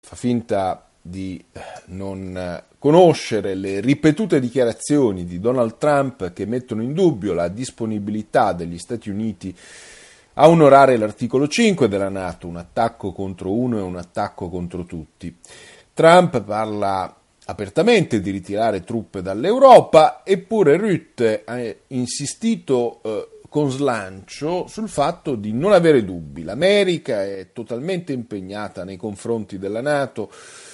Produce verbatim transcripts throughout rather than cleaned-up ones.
fa finta di non conoscere le ripetute dichiarazioni di Donald Trump che mettono in dubbio la disponibilità degli Stati Uniti a onorare l'articolo cinque della NATO, un attacco contro uno e un attacco contro tutti. Trump parla apertamente di ritirare truppe dall'Europa, eppure Rutte ha insistito eh, con slancio sul fatto di non avere dubbi. L'America è totalmente impegnata nei confronti della NATO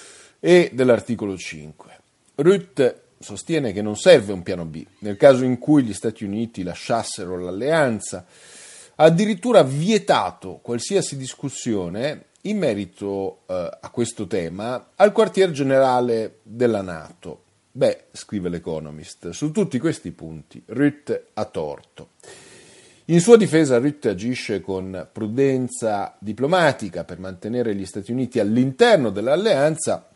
e dell'articolo cinque. Rutte sostiene che non serve un piano B. Nel caso in cui gli Stati Uniti lasciassero l'alleanza, ha addirittura vietato qualsiasi discussione in merito eh, a questo tema al quartier generale della NATO. Beh, scrive l'Economist, su tutti questi punti Rutte ha torto. In sua difesa Rutte agisce con prudenza diplomatica per mantenere gli Stati Uniti all'interno dell'alleanza,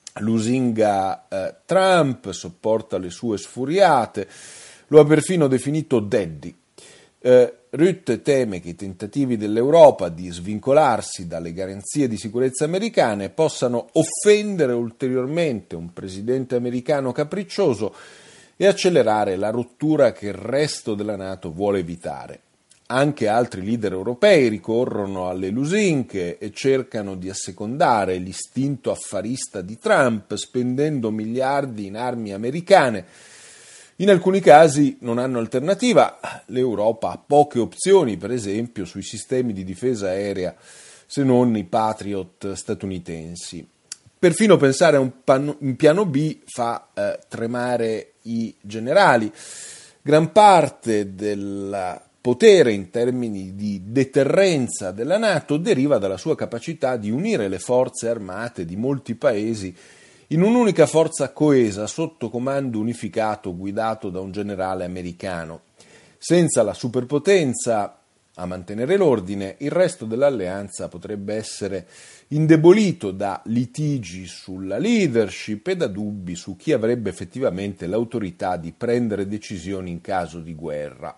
lusinga eh, Trump, sopporta le sue sfuriate, lo ha perfino definito daddy. Eh, Rutte teme che i tentativi dell'Europa di svincolarsi dalle garanzie di sicurezza americane possano offendere ulteriormente un presidente americano capriccioso e accelerare la rottura che il resto della NATO vuole evitare. Anche altri leader europei ricorrono alle lusinche e cercano di assecondare l'istinto affarista di Trump, spendendo miliardi in armi americane. In alcuni casi non hanno alternativa, l'Europa ha poche opzioni, per esempio sui sistemi di difesa aerea, se non i Patriot statunitensi. Perfino pensare a un, pan- un piano B fa eh, tremare i generali. Gran parte del potere in termini di deterrenza della NATO deriva dalla sua capacità di unire le forze armate di molti paesi in un'unica forza coesa sotto comando unificato guidato da un generale americano. Senza la superpotenza a mantenere l'ordine, il resto dell'alleanza potrebbe essere indebolito da litigi sulla leadership e da dubbi su chi avrebbe effettivamente l'autorità di prendere decisioni in caso di guerra.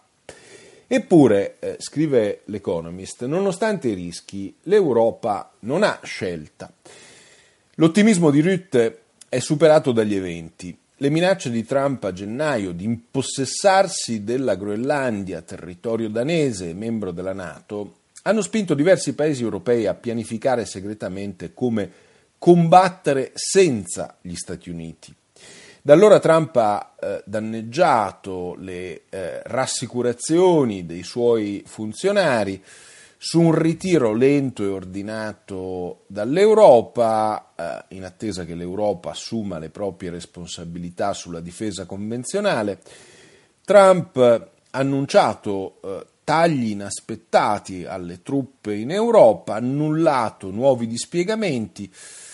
Eppure, eh, scrive l'Economist, nonostante i rischi, l'Europa non ha scelta. L'ottimismo di Rutte è superato dagli eventi. Le minacce di Trump a gennaio di impossessarsi della Groenlandia, territorio danese e membro della NATO, hanno spinto diversi paesi europei a pianificare segretamente come combattere senza gli Stati Uniti. Da allora Trump ha eh, danneggiato le eh, rassicurazioni dei suoi funzionari su un ritiro lento e ordinato dall'Europa, eh, in attesa che l'Europa assuma le proprie responsabilità sulla difesa convenzionale. Trump ha annunciato eh, tagli inaspettati alle truppe in Europa, annullato nuovi dispiegamenti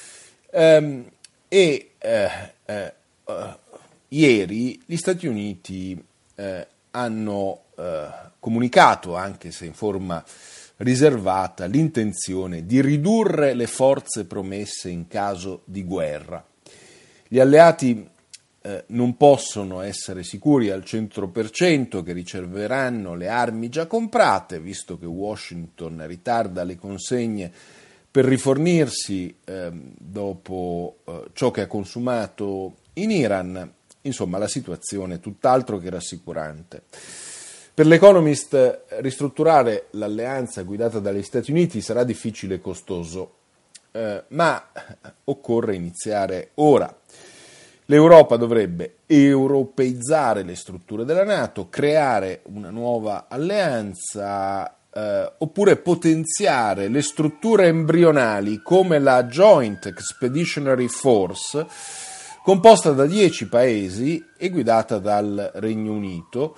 ehm, e eh, eh, eh, ieri gli Stati Uniti eh, hanno eh, comunicato, anche se in forma riservata, l'intenzione di ridurre le forze promesse in caso di guerra. Gli alleati eh, non possono essere sicuri al cento per cento che riceveranno le armi già comprate, visto che Washington ritarda le consegne per rifornirsi eh, dopo eh, ciò che ha consumato in Iran. Insomma, la situazione è tutt'altro che rassicurante. Per l'Economist ristrutturare l'alleanza guidata dagli Stati Uniti sarà difficile e costoso, eh, ma occorre iniziare ora. L'Europa dovrebbe europeizzare le strutture della NATO, creare una nuova alleanza, eh, oppure potenziare le strutture embrionali come la Joint Expeditionary Force, composta da dieci paesi e guidata dal Regno Unito,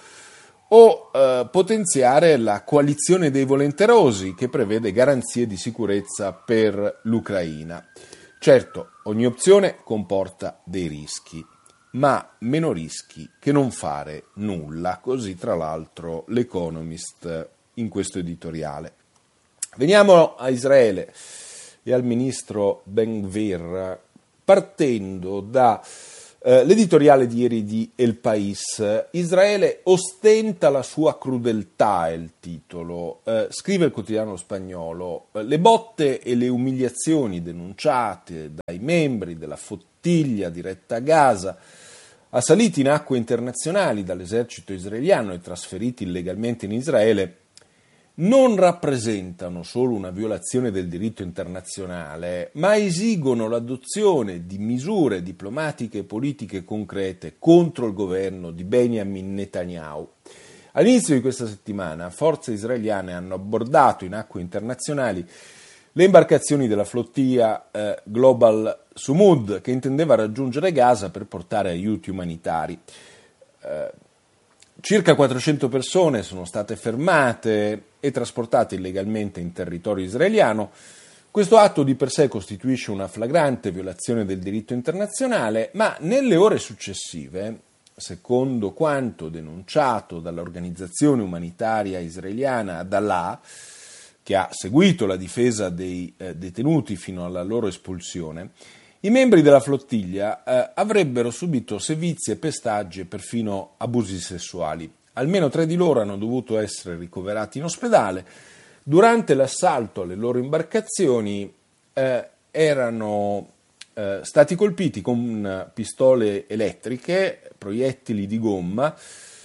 o eh, potenziare la coalizione dei volenterosi che prevede garanzie di sicurezza per l'Ucraina. Certo, ogni opzione comporta dei rischi, ma meno rischi che non fare nulla, così tra l'altro l'Economist in questo editoriale. Veniamo a Israele e al ministro Ben Gvir, partendo da Eh, l'editoriale di ieri di El País. Israele ostenta la sua crudeltà, è il titolo. Eh, scrive il quotidiano spagnolo. Eh, le botte e le umiliazioni denunciate dai membri della flottiglia diretta a Gaza, assaliti in acque internazionali dall'esercito israeliano e trasferiti illegalmente in Israele, non rappresentano solo una violazione del diritto internazionale, ma esigono l'adozione di misure diplomatiche e politiche concrete contro il governo di Benjamin Netanyahu. All'inizio di questa settimana, forze israeliane hanno abbordato in acque internazionali le imbarcazioni della flottiglia eh, Global Sumud, che intendeva raggiungere Gaza per portare aiuti umanitari. Eh, Circa quattrocento persone sono state fermate e trasportate illegalmente in territorio israeliano. Questo atto di per sé costituisce una flagrante violazione del diritto internazionale, ma nelle ore successive, secondo quanto denunciato dall'organizzazione umanitaria israeliana Adalah, che ha seguito la difesa dei eh, detenuti fino alla loro espulsione, i membri della flottiglia eh, avrebbero subito sevizie, pestaggi e perfino abusi sessuali. Almeno tre di loro hanno dovuto essere ricoverati in ospedale. Durante l'assalto alle loro imbarcazioni eh, erano eh, stati colpiti con pistole elettriche, proiettili di gomma,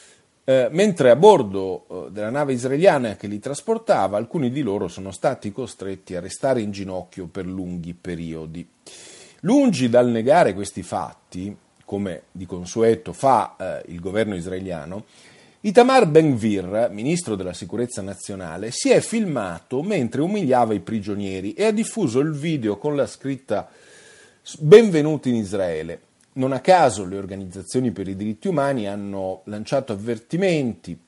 eh, mentre a bordo eh, della nave israeliana che li trasportava alcuni di loro sono stati costretti a restare in ginocchio per lunghi periodi. Lungi dal negare questi fatti, come di consueto fa eh, il governo israeliano, Itamar Ben-Gvir, ministro della sicurezza nazionale, si è filmato mentre umiliava i prigionieri e ha diffuso il video con la scritta "Benvenuti in Israele". Non a caso le organizzazioni per i diritti umani hanno lanciato avvertimenti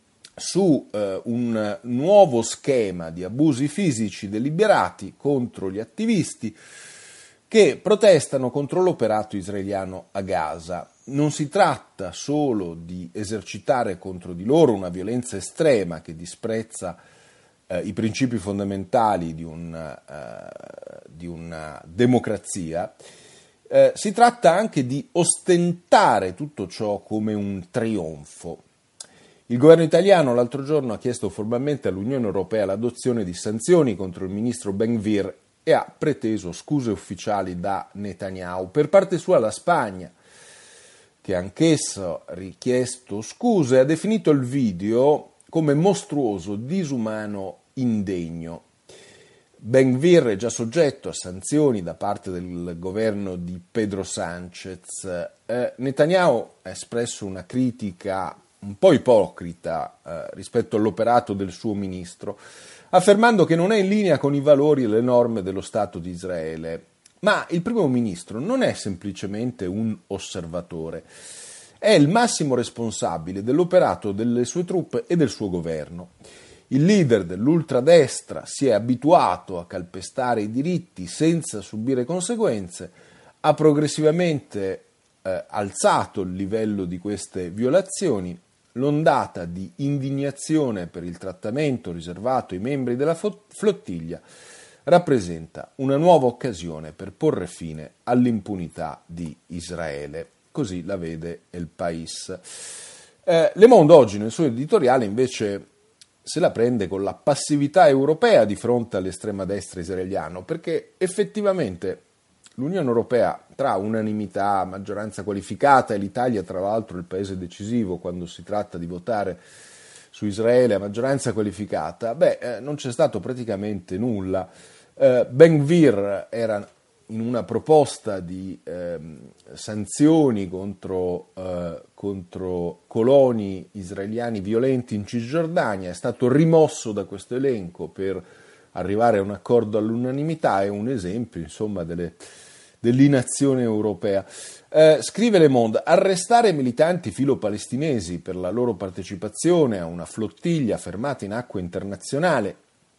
su eh, un nuovo schema di abusi fisici deliberati contro gli attivisti che protestano contro l'operato israeliano a Gaza. Non si tratta solo di esercitare contro di loro una violenza estrema che disprezza eh, i principi fondamentali di, un, eh, di una democrazia, eh, si tratta anche di ostentare tutto ciò come un trionfo. Il governo italiano l'altro giorno ha chiesto formalmente all'Unione Europea l'adozione di sanzioni contro il ministro Ben-Gvir e ha preteso scuse ufficiali da Netanyahu. Per parte sua la Spagna, che anch'essa ha richiesto scuse, ha definito il video come mostruoso, disumano, indegno. Ben-Gvir è già soggetto a sanzioni da parte del governo di Pedro Sánchez. Eh, Netanyahu ha espresso una critica un po' ipocrita eh, rispetto all'operato del suo ministro, affermando che non è in linea con i valori e le norme dello Stato di Israele. Ma il primo ministro non è semplicemente un osservatore, è il massimo responsabile dell'operato delle sue truppe e del suo governo. Il leader dell'ultradestra si è abituato a calpestare i diritti senza subire conseguenze, ha progressivamente eh, alzato il livello di queste violazioni. L'ondata di indignazione per il trattamento riservato ai membri della flottiglia rappresenta una nuova occasione per porre fine all'impunità di Israele. Così la vede El País. Eh, Le Monde oggi nel suo editoriale invece se la prende con la passività europea di fronte all'estrema destra israeliano, perché effettivamente l'Unione Europea, tra unanimità, maggioranza qualificata, e l'Italia tra l'altro è il paese decisivo quando si tratta di votare su Israele a maggioranza qualificata, beh, eh, non c'è stato praticamente nulla. Eh, Ben-Gvir era in una proposta di eh, sanzioni contro, eh, contro coloni israeliani violenti in Cisgiordania, è stato rimosso da questo elenco per arrivare a un accordo all'unanimità, è un esempio insomma delle, dell'inazione europea. Eh, scrive Le Monde, arrestare militanti filo-palestinesi per la loro partecipazione a una flottiglia fermata in acque internazionali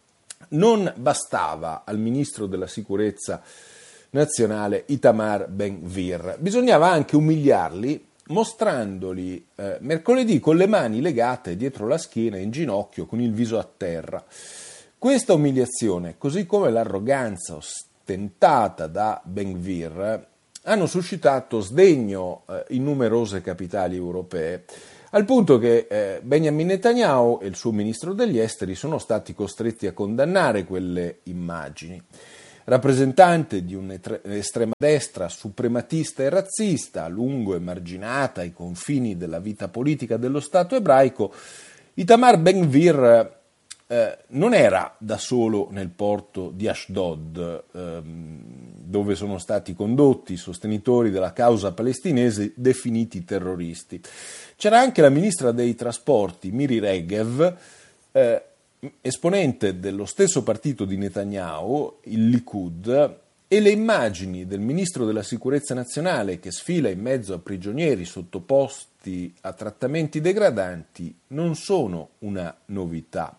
non bastava al ministro della sicurezza nazionale Itamar Ben-Gvir, bisognava anche umiliarli mostrandoli eh, mercoledì con le mani legate dietro la schiena in ginocchio con il viso a terra. Questa umiliazione, così come l'arroganza ostentata da Ben-Gvir, hanno suscitato sdegno eh, in numerose capitali europee, al punto che eh, Benjamin Netanyahu e il suo ministro degli esteri sono stati costretti a condannare quelle immagini. Rappresentante di un'estrema destra suprematista e razzista, a lungo emarginata ai confini della vita politica dello Stato ebraico, Itamar Ben-Gvir eh, non era da solo nel porto di Ashdod, ehm, dove sono stati condotti i sostenitori della causa palestinese definiti terroristi. C'era anche la ministra dei trasporti, Miri Regev, eh, esponente dello stesso partito di Netanyahu, il Likud, e le immagini del ministro della sicurezza nazionale che sfila in mezzo a prigionieri sottoposti a trattamenti degradanti non sono una novità.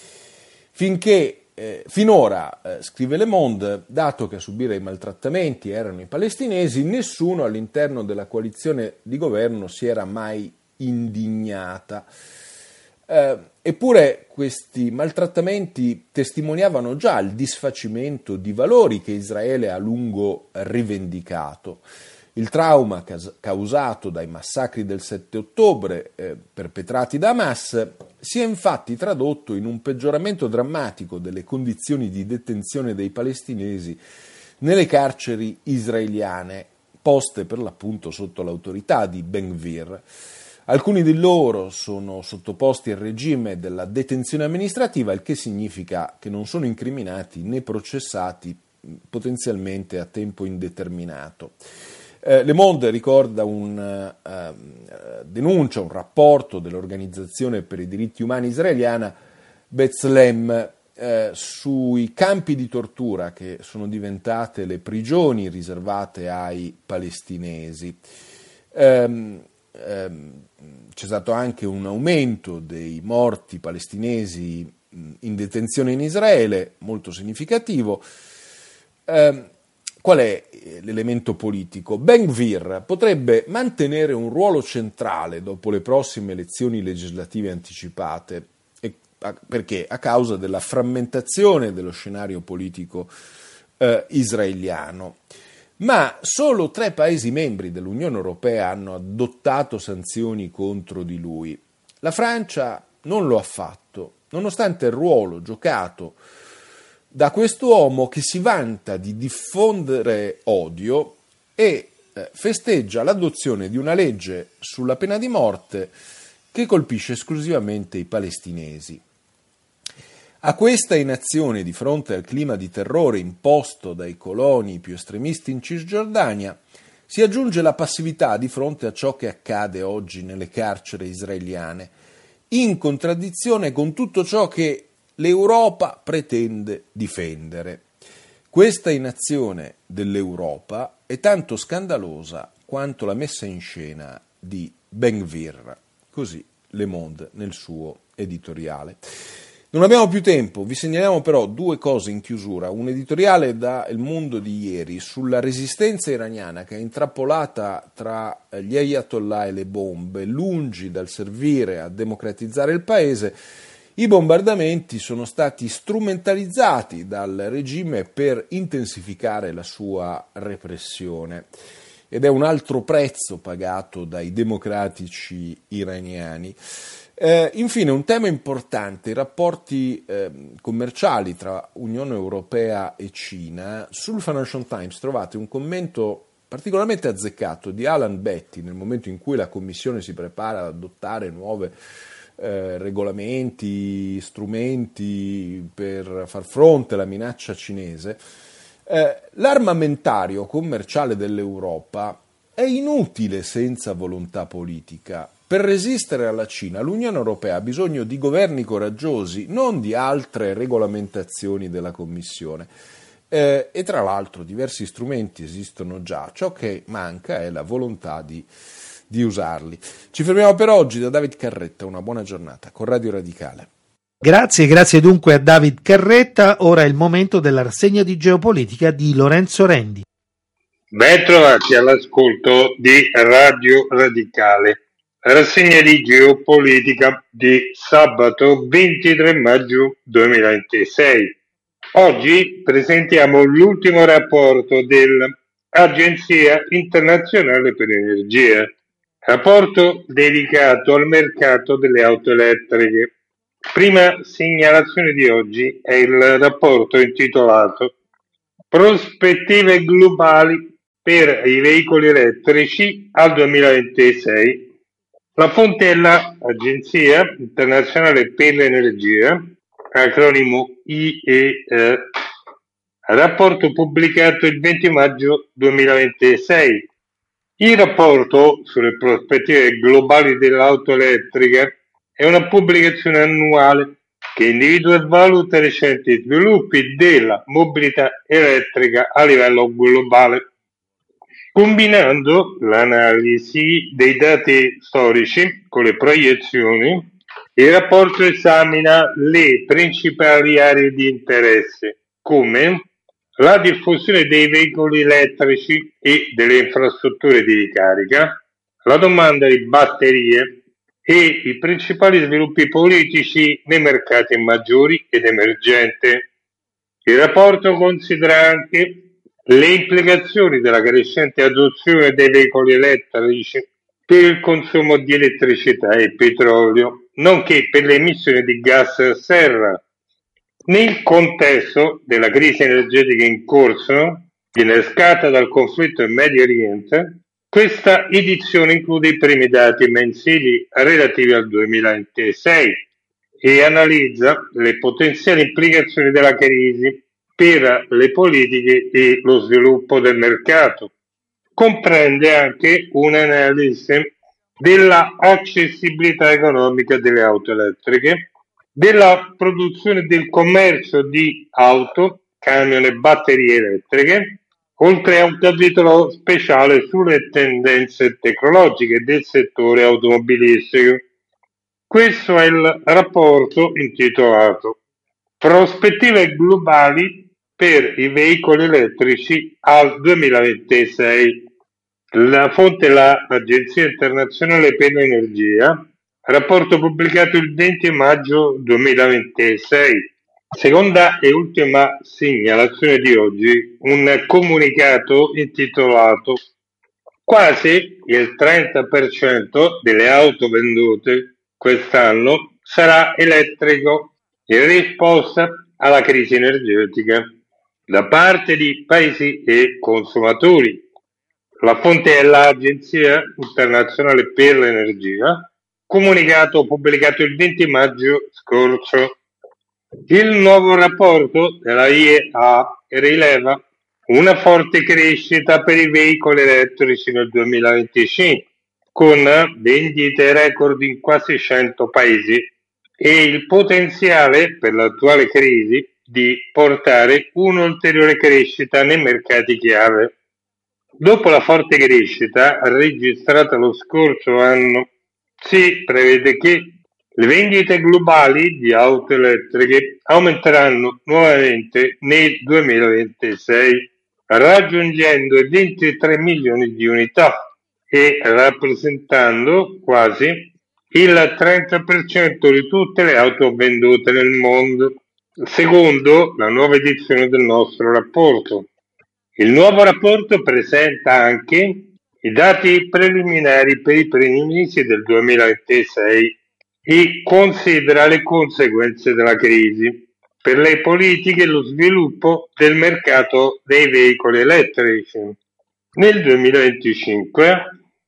Finché, eh, finora, eh, scrive Le Monde, dato che a subire i maltrattamenti erano i palestinesi, nessuno all'interno della coalizione di governo si era mai indignata. Eh, eppure questi maltrattamenti testimoniavano già il disfacimento di valori che Israele ha a lungo rivendicato. Il trauma causato dai massacri del sette ottobre eh, perpetrati da Hamas si è infatti tradotto in un peggioramento drammatico delle condizioni di detenzione dei palestinesi nelle carceri israeliane, poste per l'appunto sotto l'autorità di Ben-Gvir. Alcuni di loro sono sottoposti al regime della detenzione amministrativa, il che significa che non sono incriminati né processati potenzialmente a tempo indeterminato. Eh, Le Monde ricorda un uh, denuncia, un rapporto dell'Organizzazione per i diritti umani israeliana B'Tselem eh, sui campi di tortura che sono diventate le prigioni riservate ai palestinesi. Um, um, c'è stato anche un aumento dei morti palestinesi in detenzione in Israele, molto significativo. Um, Qual è l'elemento politico? Ben-Gvir potrebbe mantenere un ruolo centrale dopo le prossime elezioni legislative anticipate, e, a, perché a causa della frammentazione dello scenario politico eh, israeliano. Ma solo tre Paesi membri dell'Unione Europea hanno adottato sanzioni contro di lui. La Francia non lo ha fatto, nonostante il ruolo giocato da quest'uomo che si vanta di diffondere odio e eh, festeggia l'adozione di una legge sulla pena di morte che colpisce esclusivamente i palestinesi. A questa inazione di fronte al clima di terrore imposto dai coloni più estremisti in Cisgiordania si aggiunge la passività di fronte a ciò che accade oggi nelle carceri israeliane, in contraddizione con tutto ciò che l'Europa pretende difendere. Questa inazione dell'Europa è tanto scandalosa quanto la messa in scena di Ben-Gvir, così Le Monde nel suo editoriale. Non abbiamo più tempo, vi segnaliamo però due cose in chiusura. Un editoriale da Il Mondo di ieri sulla resistenza iraniana che è intrappolata tra gli ayatollah e le bombe, lungi dal servire a democratizzare il paese. I bombardamenti sono stati strumentalizzati dal regime per intensificare la sua repressione ed è un altro prezzo pagato dai democratici iraniani. Eh, infine, un tema importante, i rapporti eh, commerciali tra Unione Europea e Cina. Sul Financial Times trovate un commento particolarmente azzeccato di Alan Betty nel momento in cui la Commissione si prepara ad adottare nuove Eh, regolamenti, strumenti per far fronte alla minaccia cinese. Eh, l'armamentario commerciale dell'Europa è inutile senza volontà politica. Per resistere alla Cina, l'Unione Europea ha bisogno di governi coraggiosi, non di altre regolamentazioni della Commissione. Eh, e tra l'altro diversi strumenti esistono già, ciò che manca è la volontà di di usarli. Ci fermiamo per oggi. Da David Carretta, una buona giornata con Radio Radicale. Grazie, grazie dunque a David Carretta. Ora è il momento della rassegna di geopolitica di Lorenzo Rendi. Ben trovati all'ascolto di Radio Radicale, rassegna di geopolitica di sabato ventitré maggio duemilaventisei. Oggi presentiamo l'ultimo rapporto del Agenzia Internazionale per l'Energia. Rapporto dedicato al mercato delle auto elettriche. Prima segnalazione di oggi è il rapporto intitolato Prospettive globali per i veicoli elettrici al duemilaventisei. La fonte è l'Agenzia Internazionale per l'Energia, acronimo I E E, rapporto pubblicato il venti maggio duemilaventisei. Il rapporto sulle prospettive globali dell'auto elettrica è una pubblicazione annuale che individua e valuta i recenti sviluppi della mobilità elettrica a livello globale. Combinando l'analisi dei dati storici con le proiezioni, il rapporto esamina le principali aree di interesse, come la diffusione dei veicoli elettrici e delle infrastrutture di ricarica, la domanda di batterie e i principali sviluppi politici nei mercati maggiori ed emergenti. Il rapporto considera anche le implicazioni della crescente adozione dei veicoli elettrici per il consumo di elettricità e petrolio, nonché per le emissioni di gas serra. Nel contesto della crisi energetica in corso, innescata dal conflitto in Medio Oriente, questa edizione include i primi dati mensili relativi al duemilaventisei e analizza le potenziali implicazioni della crisi per le politiche e lo sviluppo del mercato. Comprende anche un'analisi della accessibilità economica delle auto elettriche, della produzione e del commercio di auto, camion e batterie elettriche, oltre a un capitolo speciale sulle tendenze tecnologiche del settore automobilistico. Questo è il rapporto intitolato Prospettive globali per i veicoli elettrici al duemilaventisei. La fonte è l'Agenzia Internazionale per l'Energia, rapporto pubblicato il venti maggio duemilaventisei. Seconda e ultima segnalazione di oggi, un comunicato intitolato Quasi il trenta per cento delle auto vendute quest'anno sarà elettrico in risposta alla crisi energetica da parte di paesi e consumatori. La fonte è l'Agenzia Internazionale per l'Energia, comunicato pubblicato il venti maggio scorso. Il nuovo rapporto della I E A rileva una forte crescita per i veicoli elettrici nel duemilaventicinque, con vendite record in quasi cento paesi e il potenziale per l'attuale crisi di portare un'ulteriore crescita nei mercati chiave. Dopo la forte crescita registrata lo scorso anno, si prevede che le vendite globali di auto elettriche aumenteranno nuovamente nel duemilaventisei, raggiungendo i ventitré milioni di unità e rappresentando quasi il trenta per cento di tutte le auto vendute nel mondo, secondo la nuova edizione del nostro rapporto. Il nuovo rapporto presenta anche i dati preliminari per i primi mesi del duemilaventisei e considera le conseguenze della crisi per le politiche e lo sviluppo del mercato dei veicoli elettrici. Nel duemilaventicinque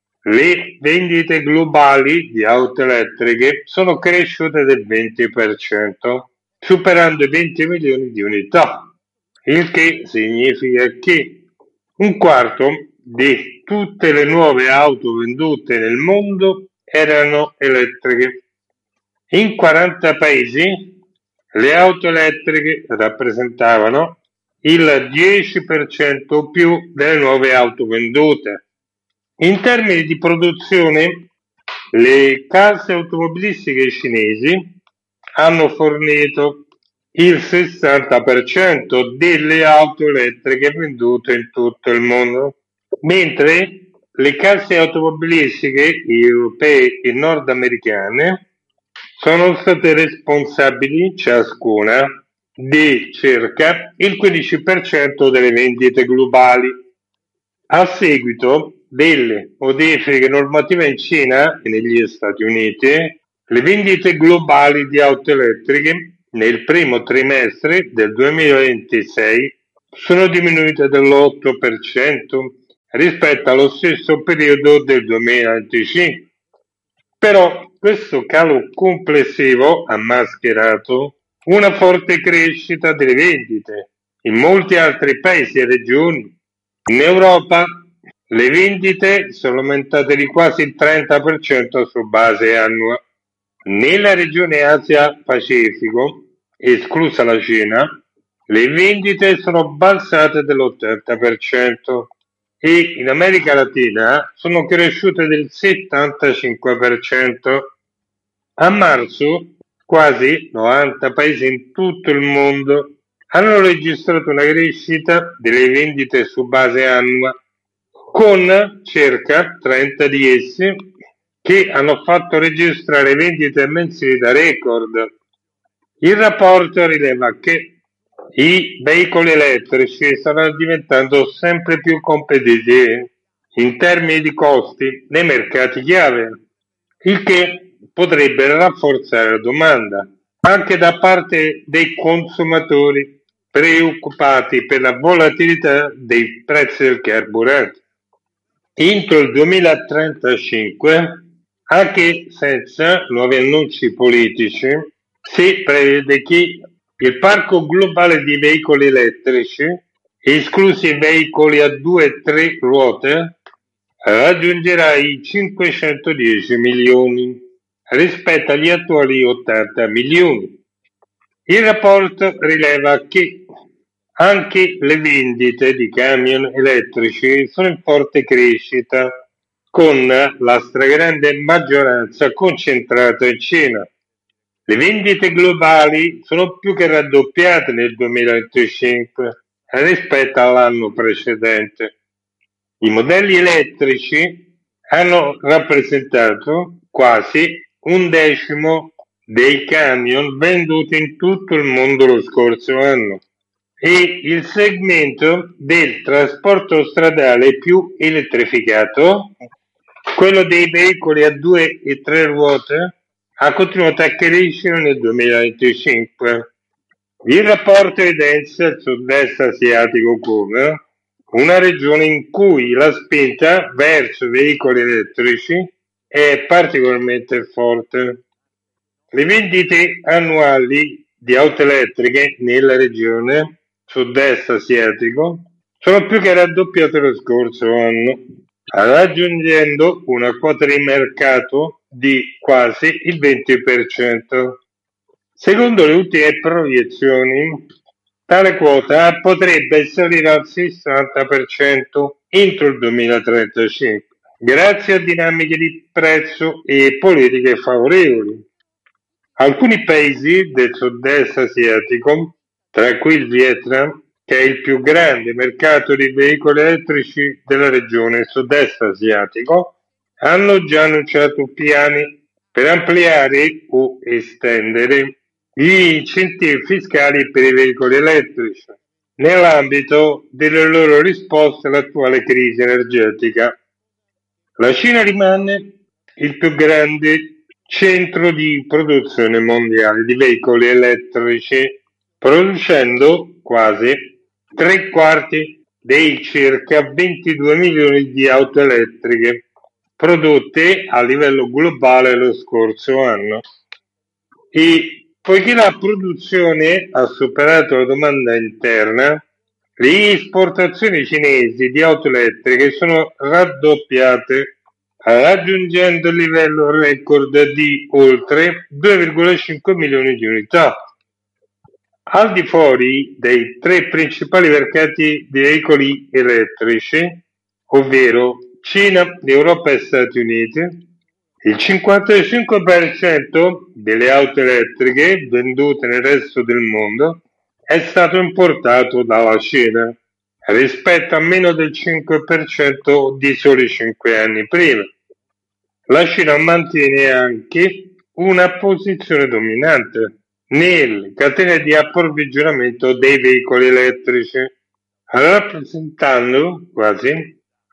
le vendite globali di auto elettriche sono cresciute del venti per cento, superando i venti milioni di unità, il che significa che un quarto di tutte le nuove auto vendute nel mondo erano elettriche. In quaranta paesi le auto elettriche rappresentavano il dieci per cento o più delle nuove auto vendute. In termini di produzione, le case automobilistiche cinesi hanno fornito il sessanta per cento delle auto elettriche vendute in tutto il mondo, mentre le case automobilistiche europee e nordamericane sono state responsabili ciascuna di circa il quindici per cento delle vendite globali. A seguito delle modifiche normative in Cina e negli Stati Uniti, le vendite globali di auto elettriche nel primo trimestre del duemilaventisei sono diminuite dell'otto per cento rispetto allo stesso periodo del duemilaventicinque. Però questo calo complessivo ha mascherato una forte crescita delle vendite in molti altri paesi e regioni. In Europa le vendite sono aumentate di quasi il trenta per cento su base annua. Nella regione Asia-Pacifico, esclusa la Cina, le vendite sono balzate dell'ottanta per cento e in America Latina sono cresciute del settantacinque per cento. A marzo quasi novanta paesi in tutto il mondo hanno registrato una crescita delle vendite su base annua, con circa trenta di essi che hanno fatto registrare vendite mensili da record. Il rapporto rileva che i veicoli elettrici stanno diventando sempre più competitivi in termini di costi nei mercati chiave, il che potrebbe rafforzare la domanda anche da parte dei consumatori preoccupati per la volatilità dei prezzi del carburante. Entro il duemilatrentacinque, anche senza nuovi annunci politici, si prevede che il parco globale di veicoli elettrici, esclusi i veicoli a due e tre ruote, raggiungerà i cinquecentodieci milioni rispetto agli attuali ottanta milioni. Il rapporto rileva che anche le vendite di camion elettrici sono in forte crescita, con la stragrande maggioranza concentrata in Cina. Le vendite globali sono più che raddoppiate nel duemilaventicinque rispetto all'anno precedente. I modelli elettrici hanno rappresentato quasi un decimo dei camion venduti in tutto il mondo lo scorso anno e il segmento del trasporto stradale più elettrificato, quello dei veicoli a due e tre ruote, ha continuato a crescere nel duemilaventicinque. Il rapporto evidenzia il sud-est asiatico come una regione in cui la spinta verso i veicoli elettrici è particolarmente forte. Le vendite annuali di auto elettriche nella regione sud-est asiatico sono più che raddoppiate lo scorso anno, raggiungendo una quota di mercato di quasi il venti per cento. Secondo le ultime proiezioni, tale quota potrebbe salire al sessanta per cento entro il duemilatrentacinque, grazie a dinamiche di prezzo e politiche favorevoli. Alcuni paesi del sud-est asiatico, tra cui il Vietnam, che è il più grande mercato di veicoli elettrici della regione sud-est asiatico, hanno già annunciato piani per ampliare o estendere gli incentivi fiscali per i veicoli elettrici nell'ambito delle loro risposte all'attuale crisi energetica. La Cina rimane il più grande centro di produzione mondiale di veicoli elettrici, producendo quasi tre quarti dei circa ventidue milioni di auto elettriche prodotte a livello globale lo scorso anno. E poiché la produzione ha superato la domanda interna, le esportazioni cinesi di auto elettriche sono raddoppiate, raggiungendo il livello record di oltre due virgola cinque milioni di unità. Al di fuori dei tre principali mercati di veicoli elettrici, ovvero Cina, Europa e Stati Uniti, il cinquantacinque per cento delle auto elettriche vendute nel resto del mondo è stato importato dalla Cina, rispetto a meno del cinque per cento di soli cinque anni prima. La Cina mantiene anche una posizione dominante nelle catene di approvvigionamento dei veicoli elettrici, rappresentando quasi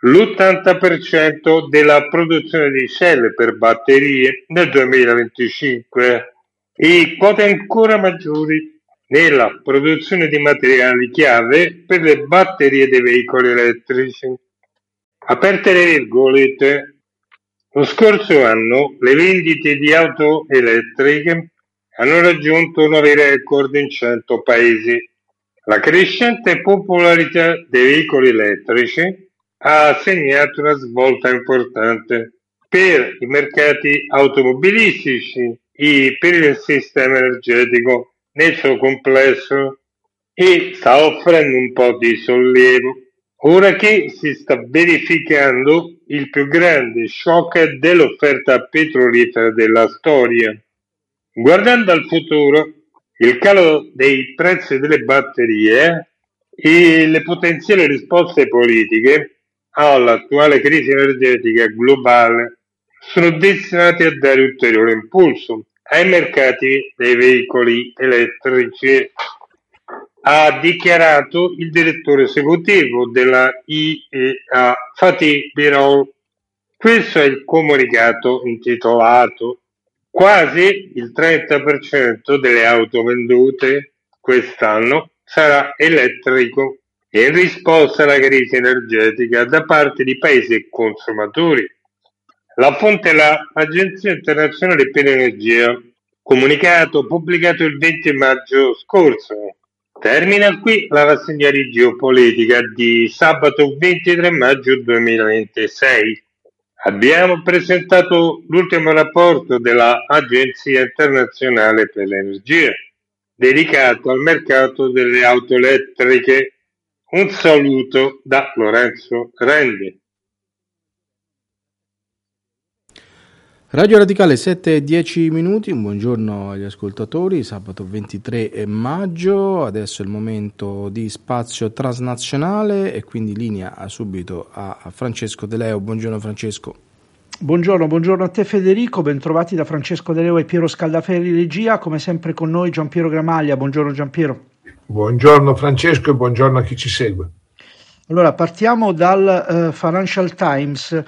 l'ottanta per cento della produzione di celle per batterie nel duemilaventicinque e quote ancora maggiori nella produzione di materiali chiave per le batterie dei veicoli elettrici. Aperte le virgolette, lo scorso anno le vendite di auto elettriche hanno raggiunto nuovi record in cento paesi. La crescente popolarità dei veicoli elettrici ha segnato una svolta importante per i mercati automobilistici e per il sistema energetico nel suo complesso e sta offrendo un po' di sollievo ora che si sta verificando il più grande shock dell'offerta petrolifera della storia. Guardando al futuro, il calo dei prezzi delle batterie e le potenziali risposte politiche all'attuale crisi energetica globale sono destinati a dare ulteriore impulso ai mercati dei veicoli elettrici, ha dichiarato il direttore esecutivo della I E A Fatih Birol. Questo è il comunicato intitolato quasi il trenta per cento delle auto vendute quest'anno sarà elettrico in risposta alla crisi energetica da parte di paesi e consumatori. La fonte è l'Agenzia Internazionale per l'Energia, comunicato pubblicato il venti maggio scorso. Termina qui la rassegna di geopolitica di sabato ventitré maggio duemilaventisei. Abbiamo presentato l'ultimo rapporto dell'Agenzia Internazionale per l'Energia, dedicato al mercato delle auto elettriche. Un saluto da Lorenzo Rendi. Radio Radicale sette e dieci minuti, un buongiorno agli ascoltatori, sabato ventitré maggio, adesso è il momento di spazio transnazionale e quindi linea subito a Francesco De Leo. Buongiorno Francesco. Buongiorno, buongiorno a te Federico, bentrovati da Francesco De Leo e Piero Scaldaferri regia, come sempre con noi Giampiero Gramaglia. Buongiorno Giampiero. Buongiorno Francesco e buongiorno a chi ci segue. Allora partiamo dal uh, Financial Times.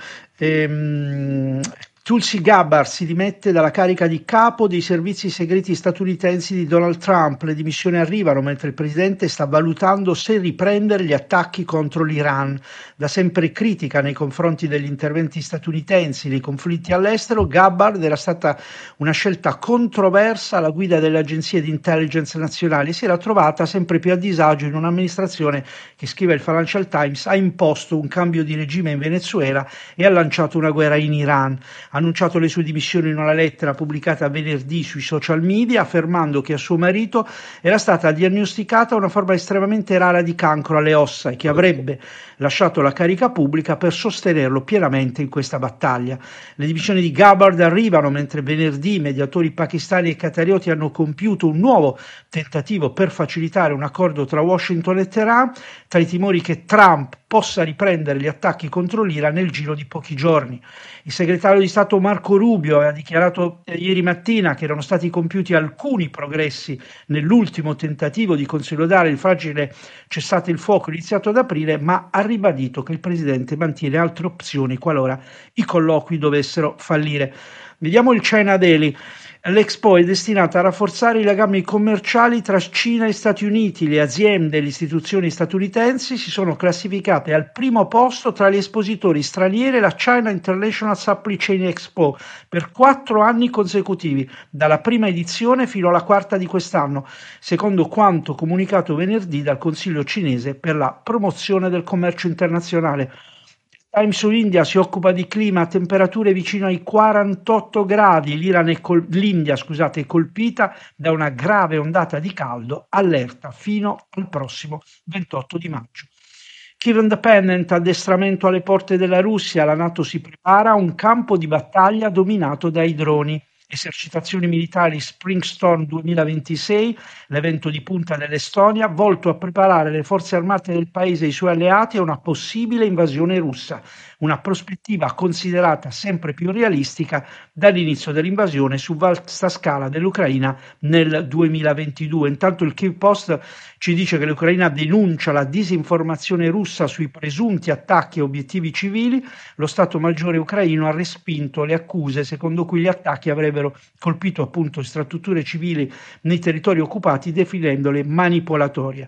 Ehm, Tulsi Gabbard si dimette dalla carica di capo dei servizi segreti statunitensi di Donald Trump. Le dimissioni arrivano mentre il presidente sta valutando se riprendere gli attacchi contro l'Iran. Da sempre critica nei confronti degli interventi statunitensi nei conflitti all'estero, Gabbard era stata una scelta controversa alla guida delle agenzie di intelligence nazionali e si era trovata sempre più a disagio in un'amministrazione che, scrive il Financial Times, ha imposto un cambio di regime in Venezuela e ha lanciato una guerra in Iran. Ha annunciato le sue dimissioni in una lettera pubblicata venerdì sui social media, affermando che a suo marito era stata diagnosticata una forma estremamente rara di cancro alle ossa e che avrebbe lasciato la carica pubblica per sostenerlo pienamente in questa battaglia. Le dimissioni di Gabbard arrivano mentre venerdì i mediatori pakistani e qatarioti hanno compiuto un nuovo tentativo per facilitare un accordo tra Washington e Teheran, tra i timori che Trump possa riprendere gli attacchi contro l'Iran nel giro di pochi giorni. Il segretario di Stato Marco Rubio ha dichiarato ieri mattina che erano stati compiuti alcuni progressi nell'ultimo tentativo di consolidare il fragile cessate il fuoco iniziato ad aprile, ma ha ribadito che il presidente mantiene altre opzioni qualora i colloqui dovessero fallire. Vediamo il China Daily. L'Expo è destinata a rafforzare i legami commerciali tra Cina e Stati Uniti. Le aziende e le istituzioni statunitensi si sono classificate al primo posto tra gli espositori stranieri alla China International Supply Chain Expo per quattro anni consecutivi, dalla prima edizione fino alla quarta di quest'anno, secondo quanto comunicato venerdì dal Consiglio cinese per la promozione del commercio internazionale. Times India si occupa di clima a temperature vicino ai quarantotto gradi. L'Iran è col- L'India scusate, è colpita da una grave ondata di caldo, allerta fino al prossimo ventotto di maggio. Kiev Independent, addestramento alle porte della Russia, la NATO si prepara a un campo di battaglia dominato dai droni. esercitazioni militari Spring Storm duemilaventisei, l'evento di punta dell'Estonia, volto a preparare le forze armate del paese e i suoi alleati a una possibile invasione russa, una prospettiva considerata sempre più realistica dall'inizio dell'invasione su vasta scala dell'Ucraina nel duemilaventidue. Intanto il Kyiv Post ci dice che l'Ucraina denuncia la disinformazione russa sui presunti attacchi a obiettivi civili. Lo Stato Maggiore ucraino ha respinto le accuse secondo cui gli attacchi avrebbero colpito appunto infrastrutture civili nei territori occupati, definendole manipolatorie.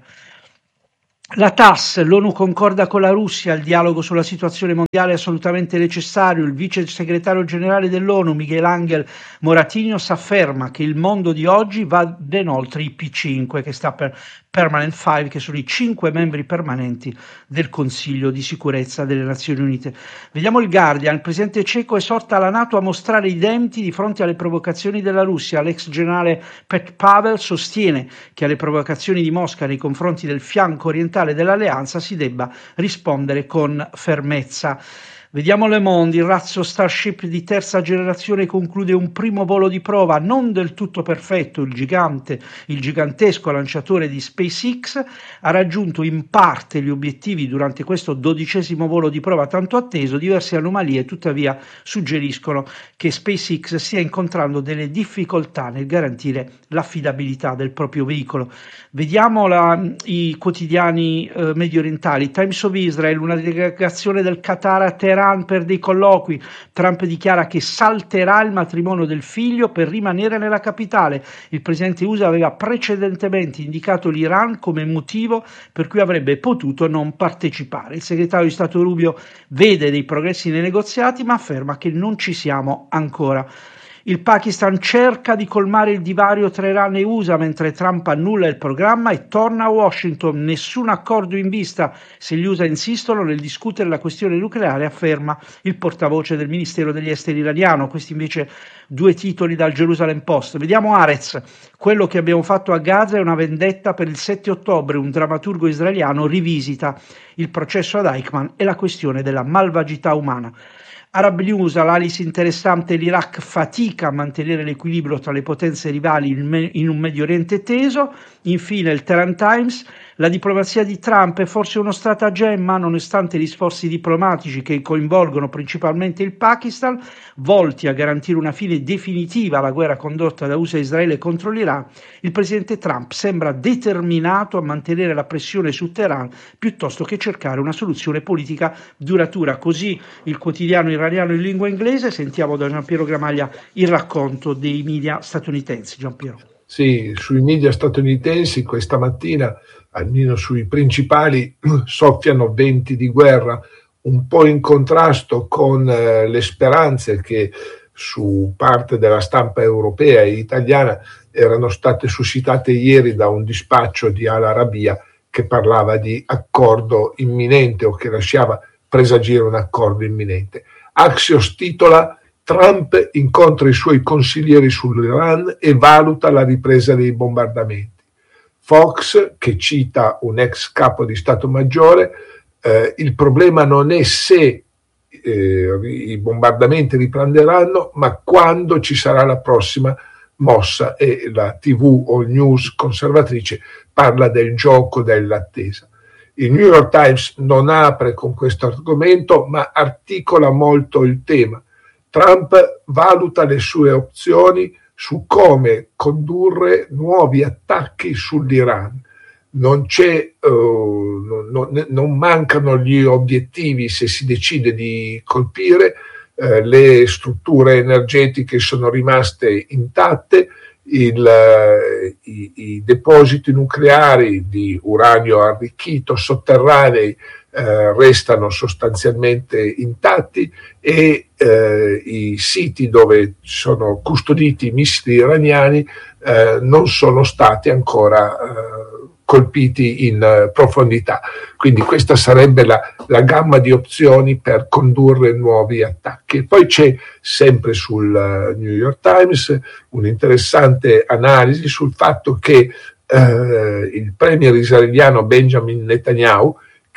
La T A S, l'ONU concorda con la Russia, il dialogo sulla situazione mondiale è assolutamente necessario. Il vice segretario generale dell'ONU, Miguel Ángel Moratinos, afferma che il mondo di oggi va ben oltre i P cinque, che sta per Permanent Five, che sono i cinque membri permanenti del Consiglio di sicurezza delle Nazioni Unite. Vediamo il Guardian. Il presidente ceco esorta la NATO a mostrare i denti di fronte alle provocazioni della Russia. L'ex generale Petr Pavel sostiene che alle provocazioni di Mosca nei confronti del fianco orientale dell'alleanza si debba rispondere con fermezza. Vediamo Le Monde. Il razzo Starship di terza generazione conclude un primo volo di prova non del tutto perfetto. Il gigante, il gigantesco lanciatore di SpaceX ha raggiunto in parte gli obiettivi durante questo dodicesimo volo di prova tanto atteso. Diverse anomalie tuttavia suggeriscono che SpaceX stia incontrando delle difficoltà nel garantire l'affidabilità del proprio veicolo. Vediamo la, i quotidiani eh, medio orientali. Times of Israel, una delegazione del Qatar a Teheran per dei colloqui. Trump dichiara che salterà il matrimonio del figlio per rimanere nella capitale. Il presidente U S A aveva precedentemente indicato l'Iran come motivo per cui avrebbe potuto non partecipare. Il segretario di Stato Rubio vede dei progressi nei negoziati ma afferma che non ci siamo ancora. Il Pakistan cerca di colmare il divario tra Iran e U S A mentre Trump annulla il programma e torna a Washington. Nessun accordo in vista se gli U S A insistono nel discutere la questione nucleare, afferma il portavoce del Ministero degli Esteri iraniano. Questi invece due titoli dal Jerusalem Post. Vediamo Haaretz. Quello che abbiamo fatto a Gaza è una vendetta per il sette ottobre. Un drammaturgo israeliano rivisita il processo ad Eichmann e la questione della malvagità umana. Arab News, analisi interessante, l'Iraq fatica a mantenere l'equilibrio tra le potenze rivali in un Medio Oriente teso. Infine il Tehran Times, la diplomazia di Trump è forse uno stratagemma nonostante gli sforzi diplomatici che coinvolgono principalmente il Pakistan, volti a garantire una fine definitiva alla guerra condotta da U S A e Israele contro l'Iran. Il presidente Trump sembra determinato a mantenere la pressione su Teheran piuttosto che cercare una soluzione politica duratura. Così il quotidiano iraniano in lingua inglese. Sentiamo da Giampiero Gramaglia il racconto dei media statunitensi. Giampiero. Sì, sui media statunitensi questa mattina, almeno sui principali, soffiano venti di guerra, un po' in contrasto con eh, le speranze che su parte della stampa europea e italiana erano state suscitate ieri da un dispaccio di Al Arabiya che parlava di accordo imminente o che lasciava presagire un accordo imminente. Axios titola: Trump incontra i suoi consiglieri sull'Iran e valuta la ripresa dei bombardamenti. Fox, che cita un ex capo di Stato Maggiore, eh, il problema non è se eh, i bombardamenti riprenderanno, ma quando ci sarà la prossima mossa, e la tivù o news conservatrice parla del gioco dell'attesa. Il New York Times non apre con questo argomento, ma articola molto il tema. Trump valuta le sue opzioni su come condurre nuovi attacchi sull'Iran. Non c'è, uh, non, non mancano gli obiettivi se si decide di colpire. Uh, le strutture energetiche sono rimaste intatte, il, uh, i, i depositi nucleari di uranio arricchito sotterranei Uh, restano sostanzialmente intatti e uh, i siti dove sono custoditi i missili iraniani uh, non sono stati ancora uh, colpiti in uh, profondità. Quindi questa sarebbe la, la gamma di opzioni per condurre nuovi attacchi. E poi c'è sempre sul uh, New York Times un'interessante analisi sul fatto che uh, il premier israeliano Benjamin Netanyahu, che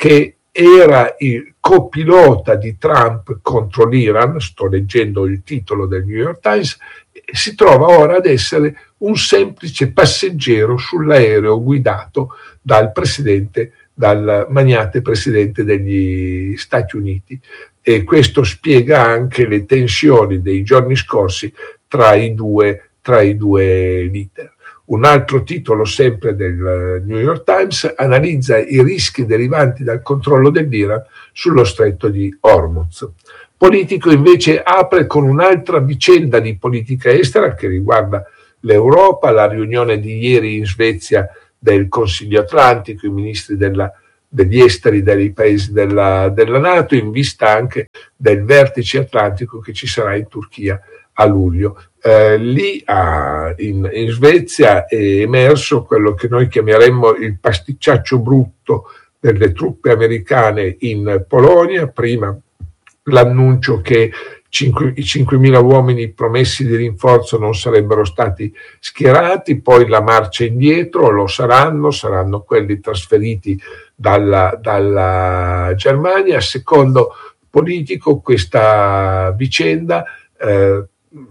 era il copilota di Trump contro l'Iran, sto leggendo il titolo del New York Times, si trova ora ad essere un semplice passeggero sull'aereo guidato dal presidente, dal magnate presidente degli Stati Uniti, e questo spiega anche le tensioni dei giorni scorsi tra i due, tra i due leader. Un altro titolo, sempre del New York Times, analizza i rischi derivanti dal controllo dell'Iran sullo stretto di Hormuz. Politico invece apre con un'altra vicenda di politica estera che riguarda l'Europa, la riunione di ieri in Svezia del Consiglio Atlantico, i ministri della, degli esteri dei paesi della, della NATO, in vista anche del vertice atlantico che ci sarà in Turchia a luglio. Eh, lì a, in, in Svezia è emerso quello che noi chiameremmo il pasticciaccio brutto delle truppe americane in Polonia, prima l'annuncio che cinque, i cinquemila uomini promessi di rinforzo non sarebbero stati schierati, poi la marcia indietro, lo saranno, saranno quelli trasferiti dalla, dalla Germania. Secondo Politico, questa vicenda eh,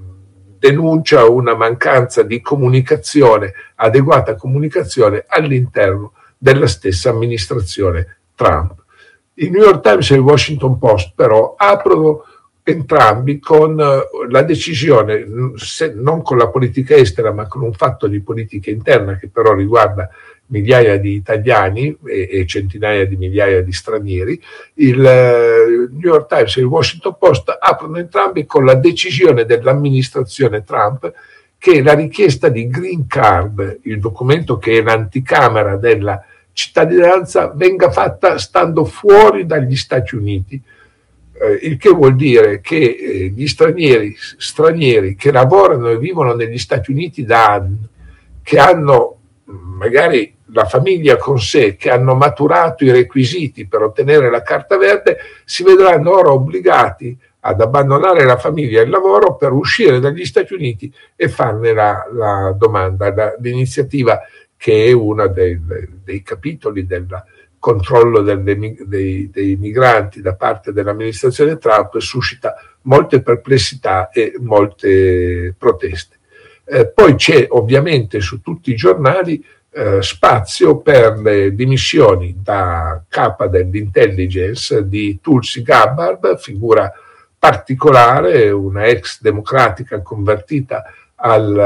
denuncia una mancanza di comunicazione, adeguata comunicazione all'interno della stessa amministrazione Trump. Il New York Times e il Washington Post però aprono entrambi con la decisione, se non con la politica estera ma con un fatto di politica interna che però riguarda migliaia di italiani e, e centinaia di migliaia di stranieri. Il New York Times e il Washington Post aprono entrambi con la decisione dell'amministrazione Trump che la richiesta di Green Card, il documento che è l'anticamera della cittadinanza, venga fatta stando fuori dagli Stati Uniti, eh, il che vuol dire che eh, gli stranieri, stranieri che lavorano e vivono negli Stati Uniti da anni, che hanno magari la famiglia con sé, che hanno maturato i requisiti per ottenere la carta verde, si vedranno ora obbligati ad abbandonare la famiglia e il lavoro per uscire dagli Stati Uniti e farne la, la domanda. La, l'iniziativa, che è uno dei, dei capitoli del controllo delle, dei, dei migranti da parte dell'amministrazione Trump, suscita molte perplessità e molte proteste. Eh, poi c'è ovviamente su tutti i giornali eh, spazio per le dimissioni da capa dell'intelligence di Tulsi Gabbard, figura particolare, una ex democratica convertita al,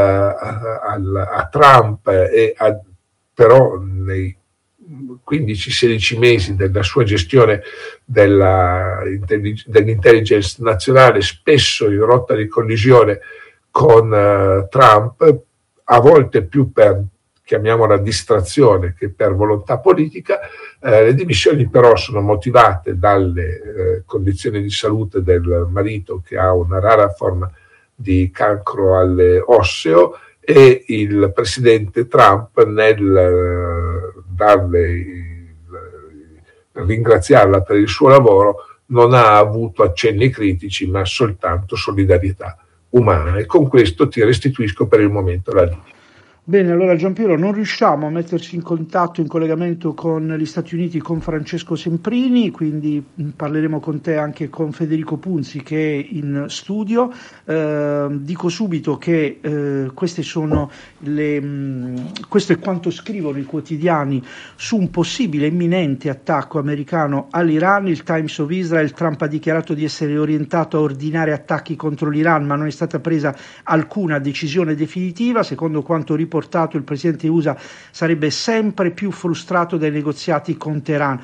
al, a Trump, e a, però nei quindici sedici mesi della sua gestione della, dell'intelligence nazionale, spesso in rotta di collisione con uh, Trump, a volte più per, chiamiamola, distrazione che per volontà politica. Eh, le dimissioni però sono motivate dalle eh, condizioni di salute del marito, che ha una rara forma di cancro alle osseo, e il presidente Trump, nel uh, darle il, ringraziarla per il suo lavoro, non ha avuto accenni critici ma soltanto solidarietà umana. E con questo ti restituisco per il momento la linea. Bene, allora Giampiero, non riusciamo a metterci in contatto, in collegamento con gli Stati Uniti, con Francesco Semprini, quindi parleremo con te anche con Federico Punzi che è in studio. Eh, dico subito che eh, queste sono le, mh, questo è quanto scrivono i quotidiani su un possibile imminente attacco americano all'Iran. Il Times of Israel: Trump ha dichiarato di essere orientato a ordinare attacchi contro l'Iran, ma non è stata presa alcuna decisione definitiva. Secondo quanto riportato, il presidente U S A sarebbe sempre più frustrato dai negoziati con Teheran.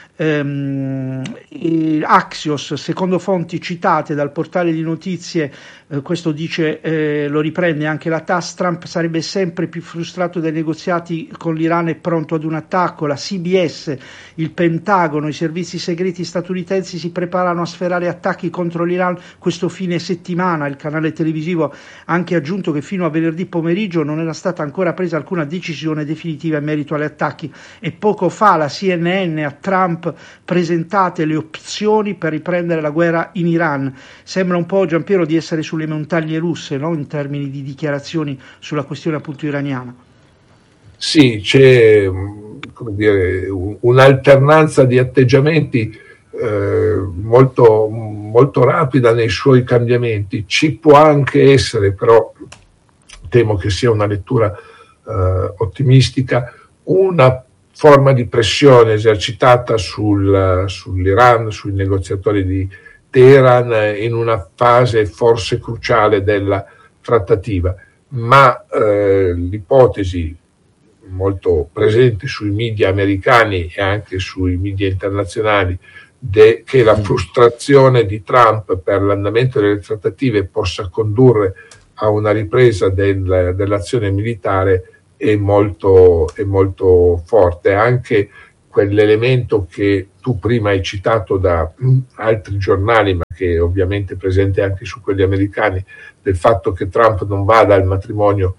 Um, Axios, secondo fonti citate dal portale di notizie, eh, questo dice, eh, lo riprende anche la T A S S, Trump sarebbe sempre più frustrato dai negoziati con l'Iran e pronto ad un attacco. La C B S, il Pentagono, i servizi segreti statunitensi si preparano a sferrare attacchi contro l'Iran questo fine settimana. Il canale televisivo ha anche aggiunto che fino a venerdì pomeriggio non era stata ancora presa alcuna decisione definitiva in merito agli attacchi, e poco fa la C N N a Trump presentate le opzioni per riprendere la guerra in Iran. Sembra un po', Giampiero, di essere sulle montagne russe, no? In termini di dichiarazioni sulla questione appunto iraniana. Sì, c'è come dire, un'alternanza di atteggiamenti eh, molto, molto rapida nei suoi cambiamenti. Ci può anche essere, però temo che sia una lettura eh, ottimistica, una forma di pressione esercitata sul, sull'Iran, sui negoziatori di Teheran in una fase forse cruciale della trattativa, ma eh, l'ipotesi molto presente sui media americani e anche sui media internazionali de, che la frustrazione di Trump per l'andamento delle trattative possa condurre a una ripresa del, dell'azione militare è molto, è molto forte. Anche quell'elemento che tu prima hai citato da altri giornali, ma che ovviamente è presente anche su quelli americani, del fatto che Trump non vada al matrimonio